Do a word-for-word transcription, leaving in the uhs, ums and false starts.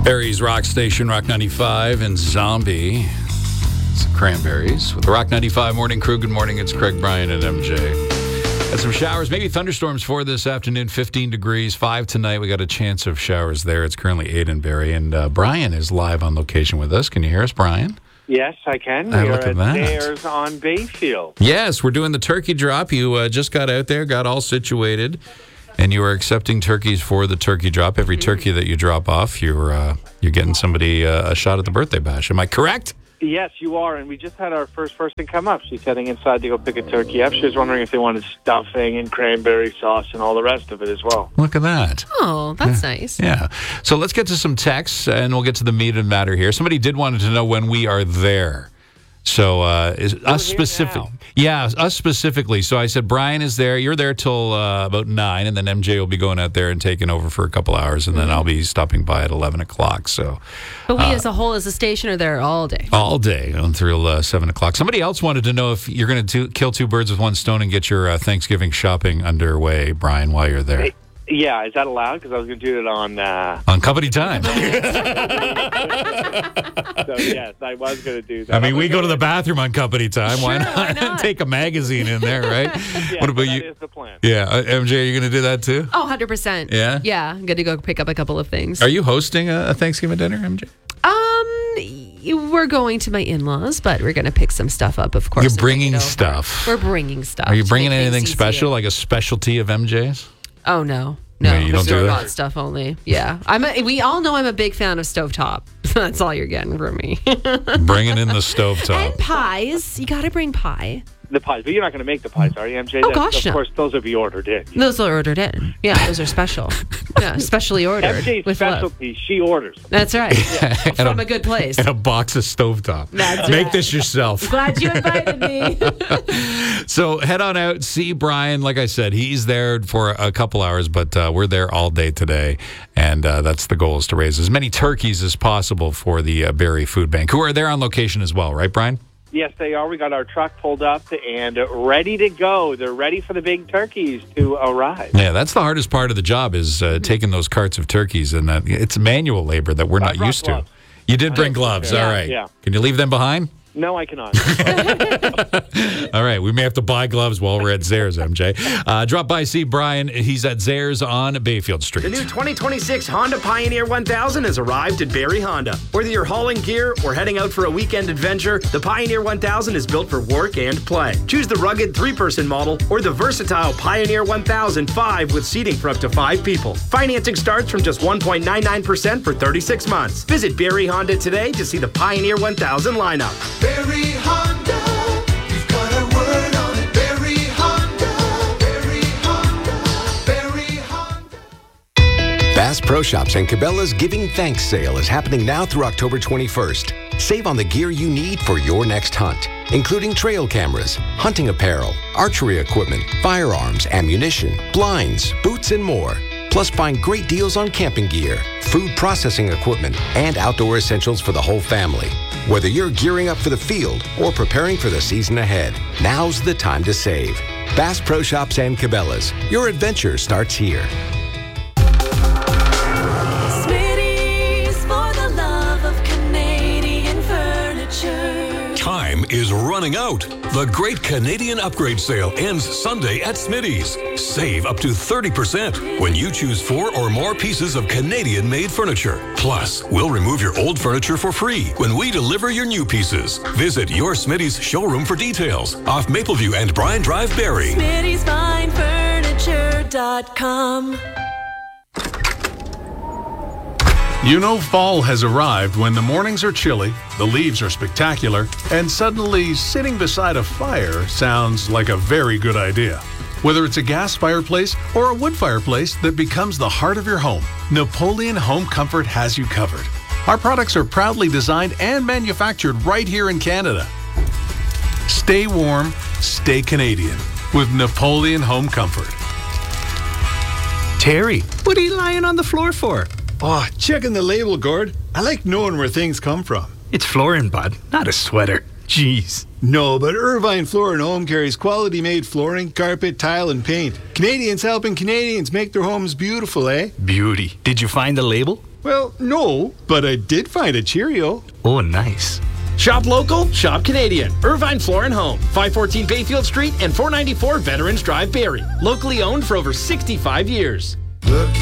Barry's Rock Station, Rock ninety-five, and Zombie. It's the Cranberries with the Rock ninety-five Morning Crew. Good morning. It's Craig, Brian, and M J. Got some showers, maybe thunderstorms for this afternoon. fifteen degrees, five tonight. We got a chance of showers there. It's currently eight in Barrie, and uh, Brian is live on location with us. Can you hear us, Brian? Yes, I can. Ah, We look are at that. Zayres on Bayfield. Yes, we're doing the turkey drop. You uh, just got out there, got all situated, and you are accepting turkeys for the turkey drop. Every turkey that you drop off, you're uh, you're getting somebody uh, a shot at the birthday bash. Am I correct? Yes, you are, and we just had our first person come up. She's heading inside to go pick a turkey up. She was wondering if they wanted stuffing and cranberry sauce and all the rest of it as well. Look at that. Oh, that's nice. Yeah. So let's get to some texts, and we'll get to the meat of the matter here. Somebody did want to know when we are there. So uh, is us here specific? now. Yeah, us specifically. So I said Brian is there. You're there till uh, about nine, and then M J will be going out there and taking over for a couple hours, and then I'll be stopping by at eleven o'clock. So But we as a whole, as a station, are there all day. all day until uh, seven o'clock. Somebody else wanted to know if you're going to kill two birds with one stone and get your uh, Thanksgiving shopping underway, Brian, while you're there. Hey, yeah, is that allowed? Because I was going to do it on... Uh... On company time. So, yes, I was going to do that. I mean, we go to the bathroom on company time. Why, Sure, not? why not? Take a magazine in there, right? Yeah, What about that you? is the plan. Yeah, uh, M J, are you going to do that too? Oh, one hundred percent. Yeah? Yeah, I'm going to go pick up a couple of things. Are you hosting a, a Thanksgiving dinner, M J? Um, y- we're going to my in-laws, but we're going to pick some stuff up, of course. You're and bring bringing it over. stuff. We're bringing stuff. Are you to bringing make things anything easier. special, like a specialty of M J's? Oh, no. No, No, you don't do store-bought that? stuff only. Yeah. I'm a, we all know I'm a big fan of stovetop. That's all you're getting from me. Bringing in the stovetop. And pies. You got to bring pie. The pies. But you're not going to make the pies, are you, M J? Oh, That's- gosh, Of no. course, those will be ordered in. Those are ordered in. Yeah, those are special. Yeah, specially ordered. M J's with love. specialty, she orders. That's right. And From a- a good place. And a box of stovetop. That's Make right. this yourself. Glad you invited me. So head on out, see Brian. Like I said, he's there for a couple hours, but uh, we're there all day today. And uh, that's the goal, is to raise as many turkeys as possible for the uh, Barrie Food Bank, who are there on location as well, right, Brian? Yes, they are. We got our truck pulled up and ready to go. They're ready for the big turkeys to arrive. Yeah, that's the hardest part of the job, is uh, taking those carts of turkeys. And that, it's manual labor that we're I not brought used to. gloves. You did bring gloves. Yeah, All right. yeah. Can you leave them behind? No, I cannot. All right, we may have to buy gloves while we're at Zayres, M J. Uh, drop by, see Brian. He's at Zayres on Bayfield Street. The new twenty twenty-six Honda Pioneer one thousand has arrived at Barrie Honda. Whether you're hauling gear or heading out for a weekend adventure, the Pioneer one thousand is built for work and play. Choose the rugged three-person model or the versatile Pioneer one thousand five with seating for up to five people. Financing starts from just one point nine nine percent for thirty-six months. Visit Barrie Honda today to see the Pioneer one thousand lineup. Barrie Honda, you've got a word on it. Barrie Honda, Barrie Honda, Barrie Honda. Bass Pro Shops and Cabela's Giving Thanks sale is happening now through October twenty-first. Save on the gear you need for your next hunt, including trail cameras, hunting apparel, archery equipment, firearms, ammunition, blinds, boots, and more. Plus, find great deals on camping gear, food processing equipment, and outdoor essentials for the whole family. Whether you're gearing up for the field or preparing for the season ahead, now's the time to save. Bass Pro Shops and Cabela's. Your adventure starts here. Smitty's for the love of Canadian furniture. Time is running out. The Great Canadian Upgrade Sale ends Sunday at Smitty's. Save up to thirty percent when you choose four or more pieces of Canadian-made furniture. Plus, we'll remove your old furniture for free when we deliver your new pieces. Visit your Smitty's showroom for details. Off Mapleview and Bryan Drive, Barrie. Smitty's Fine Furniture dot com. You know fall has arrived when the mornings are chilly, the leaves are spectacular, and suddenly sitting beside a fire sounds like a very good idea. Whether it's a gas fireplace or a wood fireplace that becomes the heart of your home, Napoleon Home Comfort has you covered. Our products are proudly designed and manufactured right here in Canada. Stay warm, stay Canadian with Napoleon Home Comfort. Terry, what are you lying on the floor for? Oh, checking the label, Gord. I like knowing where things come from. It's flooring, bud, not a sweater. Jeez. No, but Irvine Floor and Home carries quality-made flooring, carpet, tile, and paint. Canadians helping Canadians make their homes beautiful, eh? Beauty. Did you find the label? Well, no, but I did find a Cheerio. Oh, nice. Shop local, shop Canadian. Irvine Floor and Home, five fourteen Bayfield Street and four ninety-four Veterans Drive, Barrie. Locally owned for over sixty-five years. Look